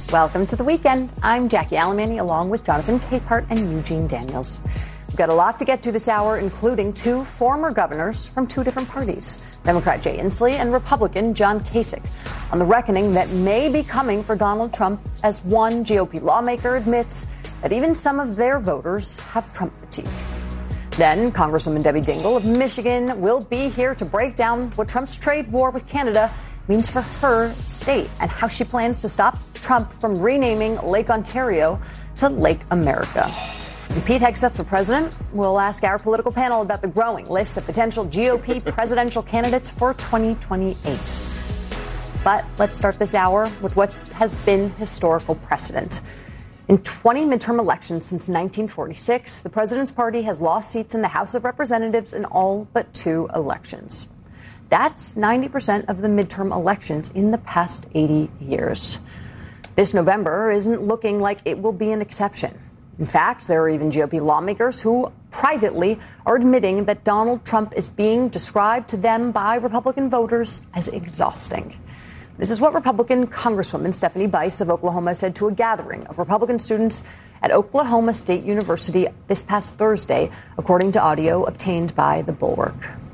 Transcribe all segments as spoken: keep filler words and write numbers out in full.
Welcome to the weekend. I'm Jackie Alemany, along with Jonathan Capehart and Eugene Daniels. We've got a lot to get to this hour, including two former governors from two different parties, Democrat Jay Inslee and Republican John Kasich, on the reckoning that may be coming for Donald Trump as one G O P lawmaker admits that even some of their voters have Trump fatigue. Then Congresswoman Debbie Dingell of Michigan will be here to break down what Trump's trade war with Canada means for her state and how she plans to stop Trump from renaming Lake Ontario to Lake America. And Pete Hegseth for president will ask our political panel about the growing list of potential G O P presidential candidates for twenty twenty-eight. But let's start this hour with what has been historical precedent. In twenty midterm elections since nineteen forty-six, the president's party has lost seats in the House of Representatives in all but two elections. That's ninety percent of the midterm elections in the past eighty years. This November isn't looking like it will be an exception. In fact, there are even G O P lawmakers who privately are admitting that Donald Trump is being described to them by Republican voters as exhausting. This is what Republican Congresswoman Stephanie Bice of Oklahoma said to a gathering of Republican students at Oklahoma State University this past Thursday, according to audio obtained by The Bulwark.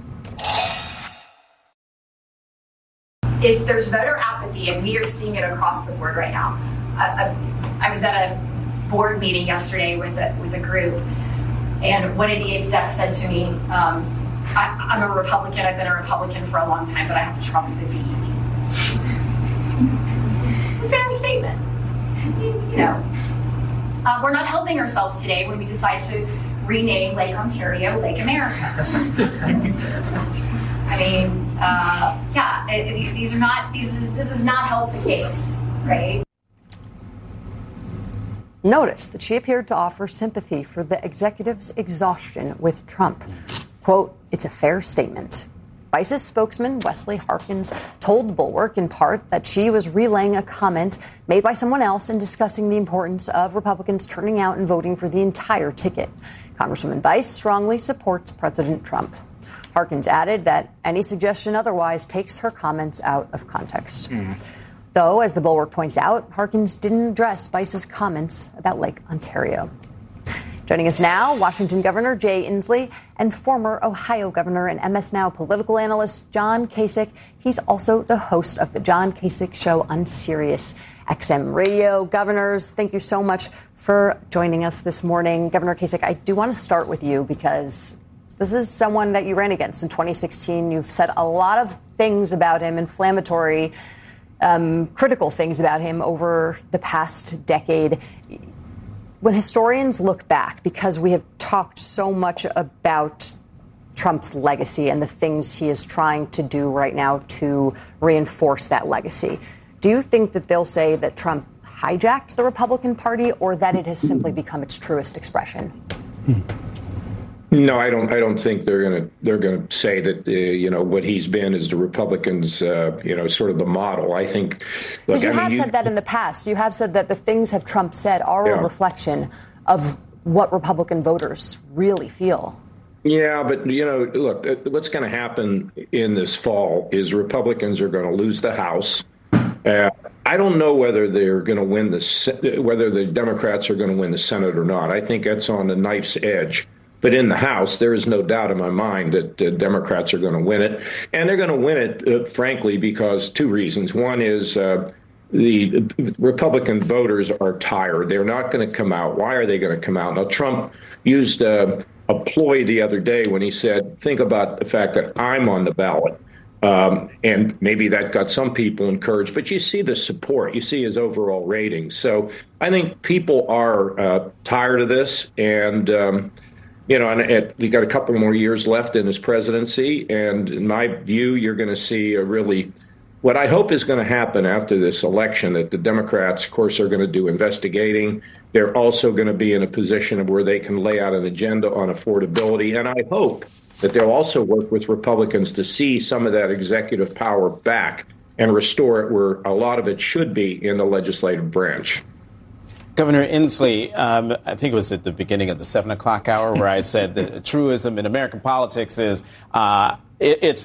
If there's voter apathy, and we are seeing it across the board right now. I, I, I was at a board meeting yesterday with a, with a group, and one of the execs said to me, um, I, I'm a Republican, I've been a Republican for a long time, but I have Trump fatigue. It's a fair statement. You know, uh, we're not helping ourselves today when we decide to rename Lake Ontario Lake America. I mean, uh, yeah, it, it, these are not, these is, this does not help the case, right? Notice that she appeared to offer sympathy for the executive's exhaustion with Trump. Quote, it's a fair statement. Bice's spokesman, Wesley Harkins, told The Bulwark in part that she was relaying a comment made by someone else in discussing the importance of Republicans turning out and voting for the entire ticket. Congresswoman Bice strongly supports President Trump. Harkins added that any suggestion otherwise takes her comments out of context. Mm. Though, as The Bulwark points out, Harkins didn't address Bice's comments about Lake Ontario. Joining us now, Washington Governor Jay Inslee and former Ohio Governor and M S Now political analyst John Kasich. He's also the host of the John Kasich Show on Sirius X M Radio. Governors, thank you so much for joining us this morning. Governor Kasich, I do want to start with you because this is someone that you ran against in twenty sixteen. You've said a lot of things about him, inflammatory, um, critical things about him over the past decade. When historians look back, because we have talked so much about Trump's legacy and the things he is trying to do right now to reinforce that legacy, do you think that they'll say that Trump hijacked the Republican Party or that it has simply become its truest expression? No, I don't. I don't think they're going to. They're going to say that uh, you know what he's been is the Republicans. Uh, you know, sort of the model. I think. Because you I mean, have you, said that in the past. You have said that the things have Trump said are yeah. a reflection of what Republican voters really feel. Yeah, but you know, look, what's going to happen in this fall is Republicans are going to lose the House. Uh, I don't know whether they're going to win the whether the Democrats are going to win the Senate or not. I think that's on the knife's edge. But in the House, there is no doubt in my mind that uh, Democrats are going to win it. And they're going to win it, uh, frankly, because two reasons. One is uh, the Republican voters are tired. They're not going to come out. Why are they going to come out? Now, Trump used uh, a ploy the other day when he said, think about the fact that I'm on the ballot. Um, and maybe that got some people encouraged. But you see the support. You see his overall rating. So I think people are uh, tired of this. And um You know, and it, we got a couple more years left in his presidency. And in my view, you're going to see a really what I hope is going to happen after this election, that the Democrats, of course, are going to do investigating. They're also going to be in a position of where they can lay out an agenda on affordability. And I hope that they'll also work with Republicans to see some of that executive power back and restore it where a lot of it should be in the legislative branch. Governor Inslee, um, I think it was at the beginning of the seven o'clock hour where I said the truism in American politics is uh, it, it's